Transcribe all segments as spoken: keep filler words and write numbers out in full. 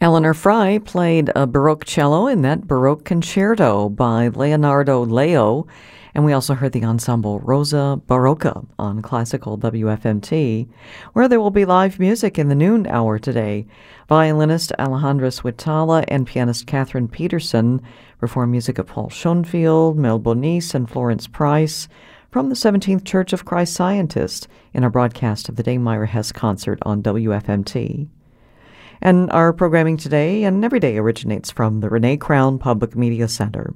Eleanor Fry played a Baroque cello in that Baroque concerto by Leonardo Leo, and we also heard the ensemble Rosa Barocca on Classical W F M T, where there will be live music in the noon hour today. Violinist Alejandra Switala and pianist Catherine Peterson perform music of Paul Schoenfield, Mel Bonis, and Florence Price from the seventeenth Church of Christ Scientist in a broadcast of the Dame Myra Hess concert on W F M T. And our programming today and every day originates from the Renee Crown Public Media Center.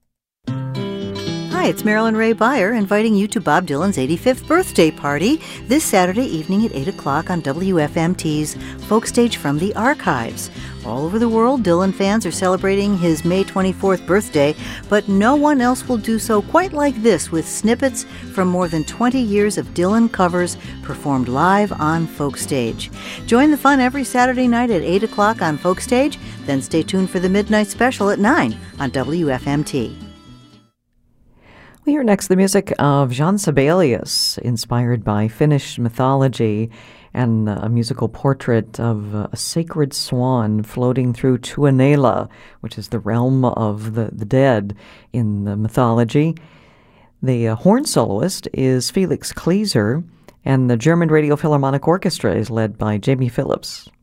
Hi, it's Marilyn Ray Beyer inviting you to Bob Dylan's eighty-fifth birthday party this Saturday evening at eight o'clock on W F M T's Folk Stage from the Archives. All over the world, Dylan fans are celebrating his May twenty-fourth birthday, but no one else will do so quite like this, with snippets from more than twenty years of Dylan covers performed live on Folk Stage. Join the fun every Saturday night at eight o'clock on Folk Stage, then stay tuned for the Midnight Special at nine on W F M T. We hear next the music of Jean Sibelius, inspired by Finnish mythology, and a musical portrait of a sacred swan floating through Tuonela, which is the realm of the, the dead in the mythology. The uh, horn soloist is Felix Klieser, and the German Radio Philharmonic Orchestra is led by Jamie Phillips.